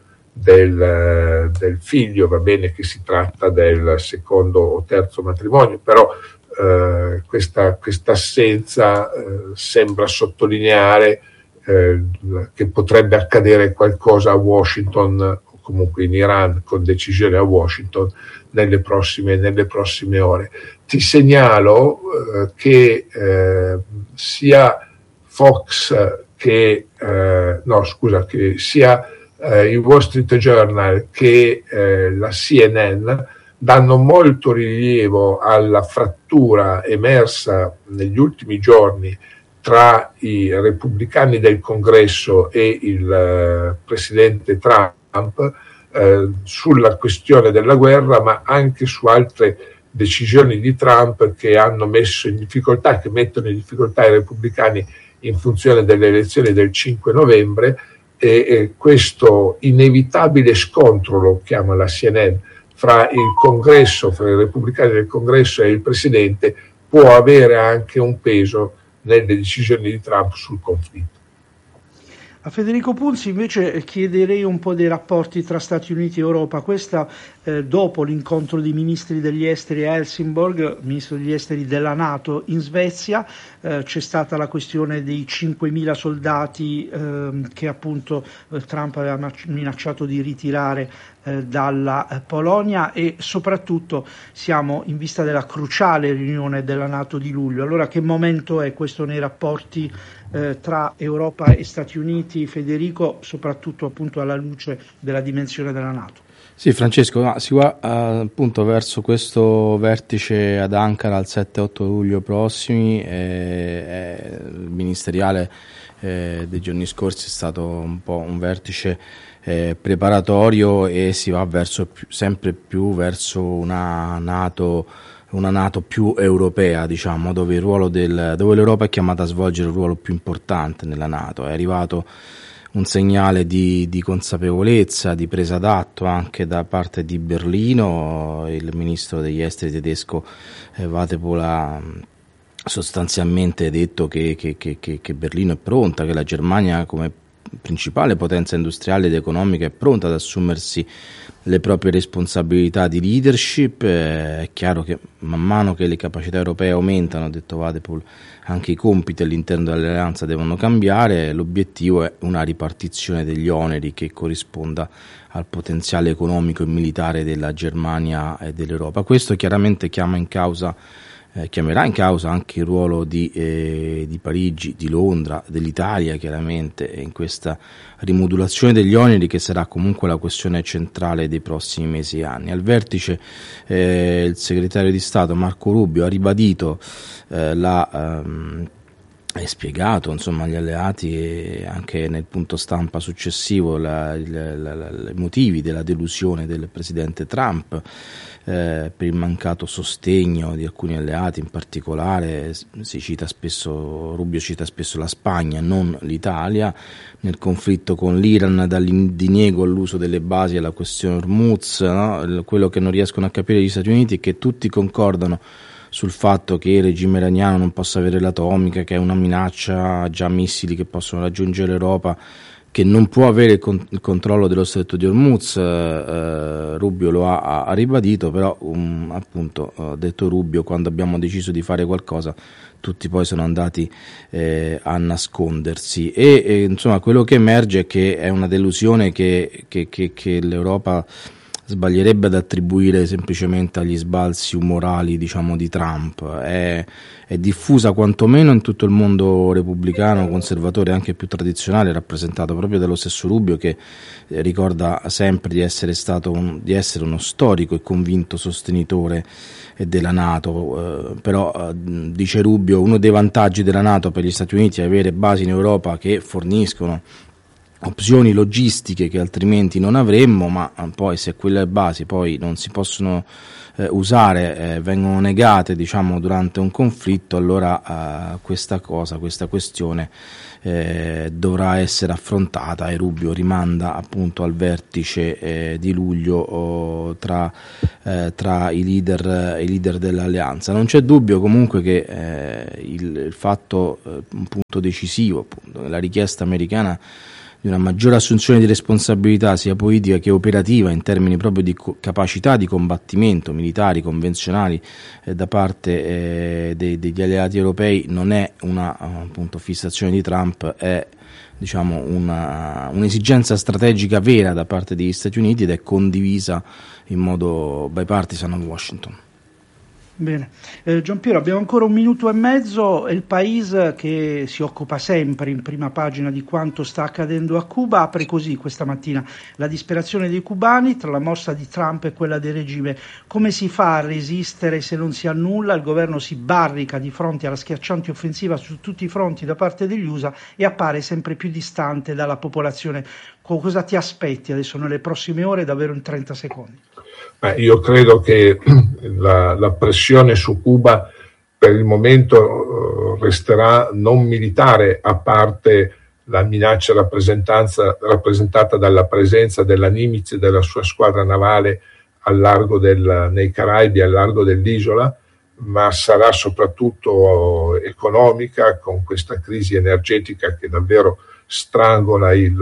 del, del figlio, va bene che si tratta del secondo o terzo matrimonio, però eh, questa, questa assenza eh, sembra sottolineare eh, che potrebbe accadere qualcosa a Washington o comunque in Iran con decisione a Washington nelle prossime, nelle prossime ore. Ti segnalo eh, che eh, sia Fox che eh, no scusa che sia eh, il Wall Street Journal che eh, la C N N danno molto rilievo alla frattura emersa negli ultimi giorni tra i repubblicani del Congresso e il eh, presidente Trump eh, sulla questione della guerra, ma anche su altre decisioni di Trump che hanno messo in difficoltà, che mettono in difficoltà i repubblicani in funzione delle elezioni del cinque novembre, e, e questo inevitabile scontro, lo chiama la C N N, fra il Congresso, fra i repubblicani del Congresso e il Presidente può avere anche un peso nelle decisioni di Trump sul conflitto. A Federico Pulsi invece chiederei un po' dei rapporti tra Stati Uniti e Europa. Questa eh, dopo l'incontro dei ministri degli esteri a Helsingborg, ministro degli esteri della NATO in Svezia, eh, c'è stata la questione dei cinquemila soldati eh, che appunto eh, Trump aveva minacciato di ritirare eh, dalla eh, Polonia, e soprattutto siamo in vista della cruciale riunione della NATO di luglio. Allora, che momento è questo nei rapporti Eh, tra Europa e Stati Uniti, Federico, soprattutto appunto alla luce della dimensione della NATO? Sì, Francesco, no, si va eh, appunto verso questo vertice ad Ankara il sette otto luglio prossimi. Eh, eh, il ministeriale eh, dei giorni scorsi è stato un po' un vertice eh, preparatorio, e si va verso più, sempre più verso una NATO una NATO più europea, diciamo, dove il ruolo del, dove l'Europa è chiamata a svolgere un ruolo più importante nella NATO. È arrivato un segnale di, di consapevolezza, di presa d'atto anche da parte di Berlino. Il ministro degli esteri tedesco eh, Wadephul ha sostanzialmente detto che, che, che, che Berlino è pronta, che la Germania come principale potenza industriale ed economica è pronta ad assumersi le proprie responsabilità di leadership. Eh, è chiaro che man mano che le capacità europee aumentano, ha detto Wadephul, anche i compiti all'interno dell'alleanza devono cambiare. L'obiettivo è una ripartizione degli oneri che corrisponda al potenziale economico e militare della Germania e dell'Europa. Questo chiaramente chiama in causa Eh, chiamerà in causa anche il ruolo di, eh, di Parigi, di Londra, dell'Italia chiaramente in questa rimodulazione degli oneri, che sarà comunque la questione centrale dei prossimi mesi e anni. Al vertice eh, il segretario di Stato Marco Rubio ha ribadito eh, la ehm, è spiegato insomma agli alleati, e anche nel punto stampa successivo la, la, la, la, i motivi della delusione del presidente Trump eh, per il mancato sostegno di alcuni alleati. In particolare si cita spesso, Rubio cita spesso la Spagna, non l'Italia, nel conflitto con l'Iran, dall'indiniego all'uso delle basi alla questione Hormuz, no? Quello che non riescono a capire gli Stati Uniti è che tutti concordano sul fatto che il regime iraniano non possa avere l'atomica, che è una minaccia, già missili che possono raggiungere l'Europa, che non può avere il, con- il controllo dello stretto di Hormuz. eh, Rubio lo ha, ha ribadito, però um, appunto uh, detto Rubio, quando abbiamo deciso di fare qualcosa tutti poi sono andati eh, a nascondersi, e, e insomma quello che emerge è che è una delusione che, che, che, che l'Europa sbaglierebbe ad attribuire semplicemente agli sbalzi umorali, diciamo, di Trump. È, è diffusa quantomeno in tutto il mondo repubblicano, conservatore, anche più tradizionale, rappresentato proprio dallo stesso Rubio, che eh, ricorda sempre di essere stato un, di essere uno storico e convinto sostenitore della NATO, eh, però eh, dice Rubio, uno dei vantaggi della NATO per gli Stati Uniti è avere basi in Europa che forniscono opzioni logistiche che altrimenti non avremmo, ma poi se quelle basi poi non si possono eh, usare, eh, vengono negate, diciamo, durante un conflitto, allora eh, questa cosa, questa questione eh, dovrà essere affrontata, e Rubio rimanda appunto al vertice eh, di luglio oh, tra, eh, tra i leader, i leader dell'alleanza. Non c'è dubbio comunque che eh, il, il fatto, eh, un punto decisivo, appunto, la richiesta americana di una maggiore assunzione di responsabilità sia politica che operativa in termini proprio di co- capacità di combattimento militari convenzionali eh, da parte eh, dei, degli alleati europei non è una appunto fissazione di Trump, è diciamo una, un'esigenza strategica vera da parte degli Stati Uniti ed è condivisa in modo bipartisan a Washington. Bene, eh, Giampiero, abbiamo ancora un minuto e mezzo. Il País, che si occupa sempre in prima pagina di quanto sta accadendo a Cuba, apre così questa mattina: la disperazione dei cubani tra la mossa di Trump e quella del regime. Come si fa a resistere se non si annulla? Il governo si barrica di fronte alla schiacciante offensiva su tutti i fronti da parte degli U S A e appare sempre più distante dalla popolazione. Cosa ti aspetti adesso nelle prossime ore, davvero in trenta secondi? Beh, io credo che la, la pressione su Cuba per il momento resterà non militare, a parte la minaccia rappresentata dalla presenza della Nimitz e della sua squadra navale al largo del, nei Caraibi, al largo dell'isola, ma sarà soprattutto economica, con questa crisi energetica che davvero strangola il,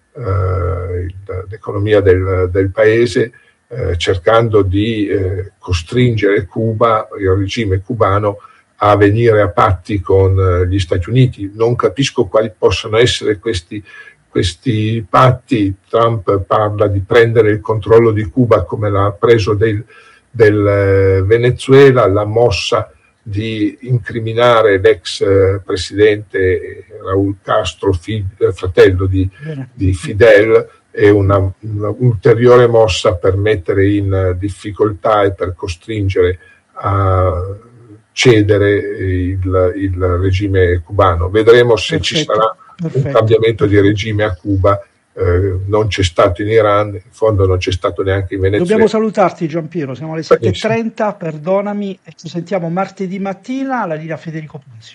eh, il, l'economia del, del paese, eh, cercando di eh, costringere Cuba, il regime cubano, a venire a patti con eh, gli Stati Uniti. Non capisco quali possano essere questi, questi patti. Trump parla di prendere il controllo di Cuba come l'ha preso del, del eh, Venezuela, la mossa di incriminare l'ex eh, presidente Raúl Castro, fig- fratello di, di Fidel, è una, una ulteriore mossa per mettere in difficoltà e per costringere a cedere il, il regime cubano. Vedremo se perfetto, ci sarà perfetto. un cambiamento di regime a Cuba. Eh, non c'è stato in Iran, in fondo non c'è stato neanche in Venezuela. Dobbiamo salutarti, Giampiero, siamo alle sette e trenta, perdonami, e ci sentiamo martedì mattina alla linea Federico Ponzio.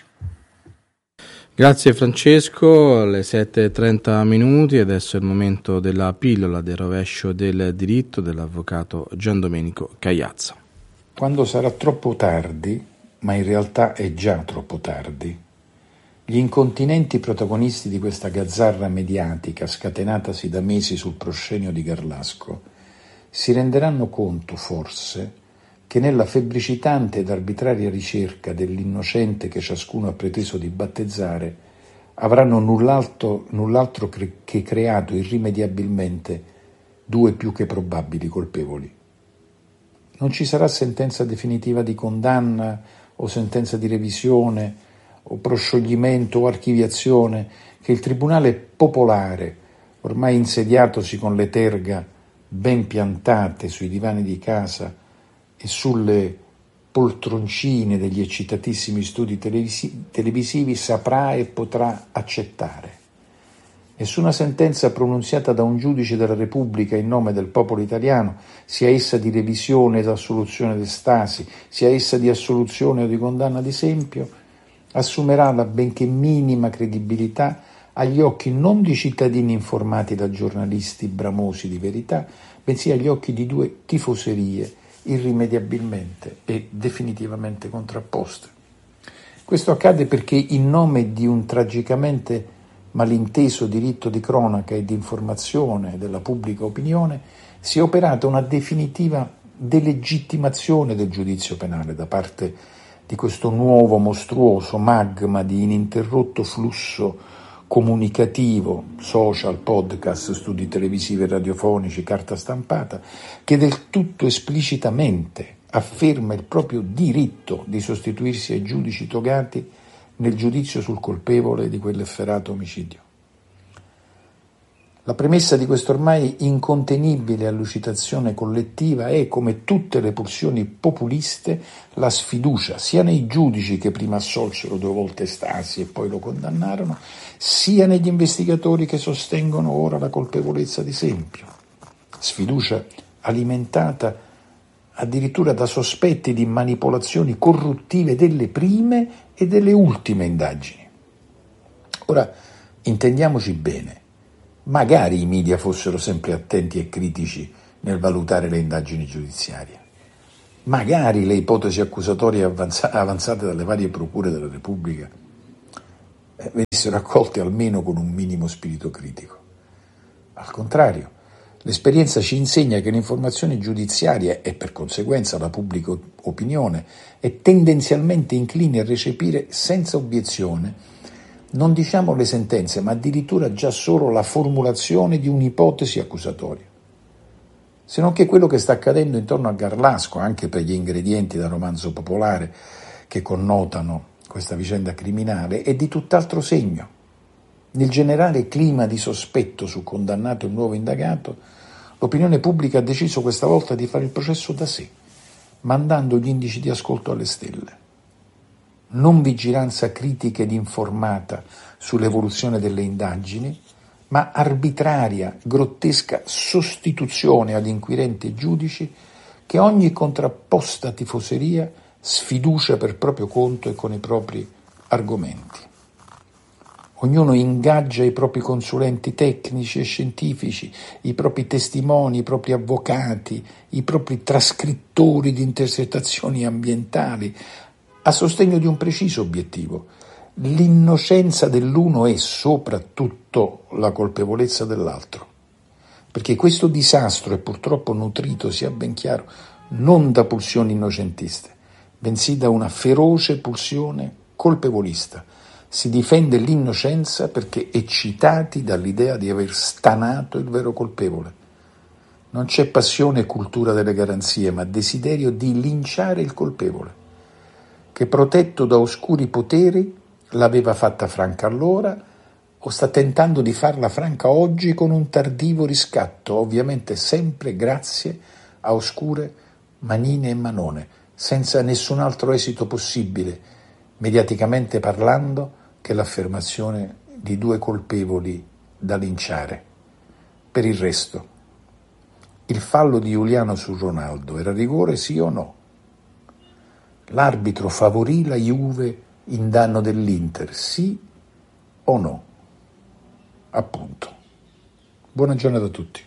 Grazie Francesco, alle sette e trenta minuti, adesso è il momento della pillola del rovescio del diritto dell'avvocato Gian Domenico Cagliazza. Quando sarà troppo tardi, ma in realtà è già troppo tardi, gli incontinenti protagonisti di questa gazzarra mediatica scatenatasi da mesi sul proscenio di Garlasco si renderanno conto, forse, che nella febbricitante ed arbitraria ricerca dell'innocente che ciascuno ha preteso di battezzare avranno null'altro, null'altro cre- che creato irrimediabilmente due più che probabili colpevoli. Non ci sarà sentenza definitiva di condanna o sentenza di revisione o proscioglimento o archiviazione che il tribunale popolare, ormai insediatosi con le terga ben piantate sui divani di casa e sulle poltroncine degli eccitatissimi studi televisi- televisivi, saprà e potrà accettare. Nessuna sentenza pronunziata da un giudice della Repubblica in nome del popolo italiano, sia essa di revisione ed assoluzione d'estasi, sia essa di assoluzione o di condanna di esempio, assumerà la benché minima credibilità agli occhi non di cittadini informati da giornalisti bramosi di verità, bensì agli occhi di due tifoserie irrimediabilmente e definitivamente contrapposte. Questo accade perché in nome di un tragicamente malinteso diritto di cronaca e di informazione della pubblica opinione si è operata una definitiva delegittimazione del giudizio penale da parte di questo nuovo mostruoso magma di ininterrotto flusso comunicativo, social, podcast, studi televisivi e radiofonici, carta stampata, che del tutto esplicitamente afferma il proprio diritto di sostituirsi ai giudici togati nel giudizio sul colpevole di quell'efferato omicidio. La premessa di questa ormai incontenibile allucitazione collettiva è, come tutte le pulsioni populiste, la sfiducia sia nei giudici che prima assolsero due volte Stasi e poi lo condannarono, sia negli investigatori che sostengono ora la colpevolezza di Sempio. Sfiducia alimentata addirittura da sospetti di manipolazioni corruttive delle prime e delle ultime indagini. Ora, intendiamoci bene. Magari i media fossero sempre attenti e critici nel valutare le indagini giudiziarie. Magari le ipotesi accusatorie avanza- avanzate dalle varie procure della Repubblica eh, venissero accolte almeno con un minimo spirito critico. Al contrario, l'esperienza ci insegna che l'informazione giudiziaria e per conseguenza la pubblica opinione è tendenzialmente incline a recepire senza obiezione non diciamo le sentenze, ma addirittura già solo la formulazione di un'ipotesi accusatoria. Se non che quello che sta accadendo intorno a Garlasco, anche per gli ingredienti da romanzo popolare che connotano questa vicenda criminale, è di tutt'altro segno. Nel generale clima di sospetto su condannato e nuovo indagato, l'opinione pubblica ha deciso questa volta di fare il processo da sé, mandando gli indici di ascolto alle stelle. Non vigilanza critica ed informata sull'evoluzione delle indagini, ma arbitraria, grottesca sostituzione ad inquirenti e giudici che ogni contrapposta tifoseria sfiducia per proprio conto e con i propri argomenti. Ognuno ingaggia i propri consulenti tecnici e scientifici, i propri testimoni, i propri avvocati, i propri trascrittori di intercettazioni ambientali, a sostegno di un preciso obiettivo, l'innocenza dell'uno e soprattutto la colpevolezza dell'altro. Perché questo disastro è purtroppo nutrito, sia ben chiaro, non da pulsioni innocentiste, bensì da una feroce pulsione colpevolista. Si difende l'innocenza perché eccitati dall'idea di aver stanato il vero colpevole. Non c'è passione e cultura delle garanzie, ma desiderio di linciare il colpevole, che protetto da oscuri poteri l'aveva fatta franca allora o sta tentando di farla franca oggi con un tardivo riscatto, ovviamente sempre grazie a oscure manine e manone, senza nessun altro esito possibile, mediaticamente parlando, che l'affermazione di due colpevoli da linciare. Per il resto, il fallo di Giuliano su Ronaldo era rigore sì o no? L'arbitro favorì la Juve in danno dell'Inter, sì o no? Appunto. Buona giornata a tutti.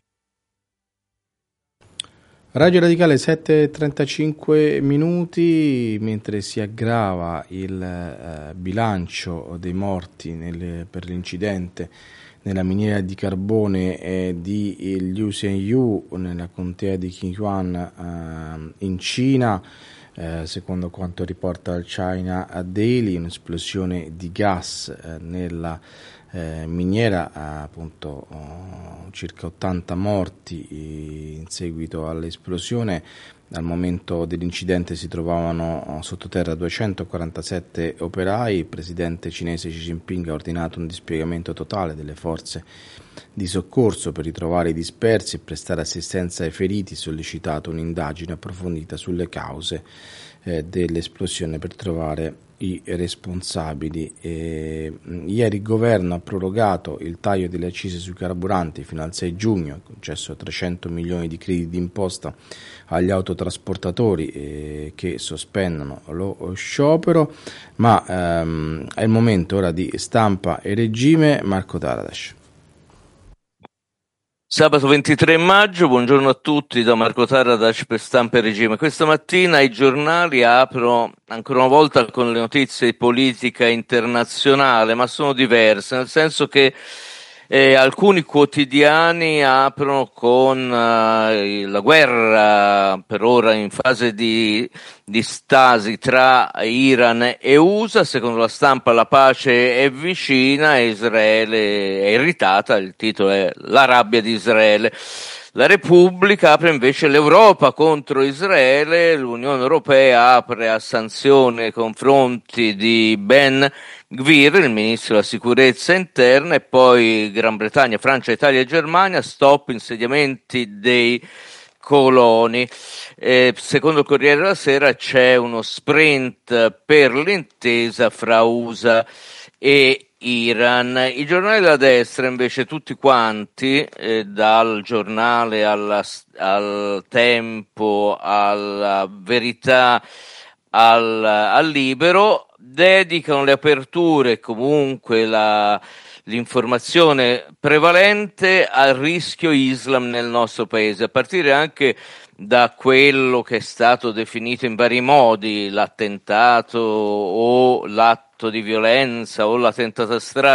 Radio Radicale sette e trentacinque minuti, mentre si aggrava il eh, bilancio dei morti nel, per l'incidente nella miniera di carbone eh, di Liu Shenyu nella contea di Qingyuan eh, in Cina. Eh, secondo quanto riporta il China Daily, un'esplosione di gas eh, nella eh, miniera, eh, appunto oh, circa ottanta morti in seguito all'esplosione. Al momento dell'incidente si trovavano sottoterra duecentoquarantasette operai. Il presidente cinese Xi Jinping ha ordinato un dispiegamento totale delle forze di soccorso per ritrovare i dispersi e prestare assistenza ai feriti, sollecitato un'indagine approfondita sulle cause eh, dell'esplosione per trovare i responsabili. E, ieri il governo ha prorogato il taglio delle accise sui carburanti fino al sei giugno, ha concesso trecento milioni di crediti d'imposta agli autotrasportatori eh, che sospendono lo sciopero, ma ehm, è il momento ora di Stampa e Regime. Marco Taradas. Sabato ventitré maggio, buongiorno a tutti da Marco Taradas per Stampa e Regime. Questa mattina i giornali apro ancora una volta con le notizie di politica internazionale, ma sono diverse, nel senso che Eh, alcuni quotidiani aprono con uh, la guerra, per ora in fase di, di stasi, tra Iran e U S A. Secondo la stampa la pace è vicina e Israele è irritata. Il titolo è La rabbia di Israele. La Repubblica apre invece l'Europa contro Israele. L'Unione Europea apre a sanzioni nei confronti di Ben Gvir, il ministro della sicurezza interna, e poi Gran Bretagna, Francia, Italia e Germania, stop insediamenti dei coloni. Eh, secondo il Corriere della Sera c'è uno sprint per l'intesa fra U S A e Iran. I giornali della destra invece tutti quanti, eh, dal Giornale alla, al Tempo, alla Verità, al, al Libero, dedicano le aperture, comunque la, l'informazione prevalente al rischio Islam nel nostro paese, a partire anche da quello che è stato definito in vari modi l'attentato o l'atto di violenza o la tentata strage